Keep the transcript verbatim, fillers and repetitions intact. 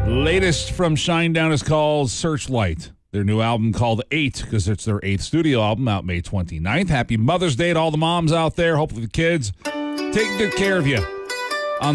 Latest from Shinedown is called Searchlight. Their new album called Eight, because it's their eighth studio album, out May twenty-ninth. Happy Mother's Day to all the moms out there. Hopefully the kids taking good care of you.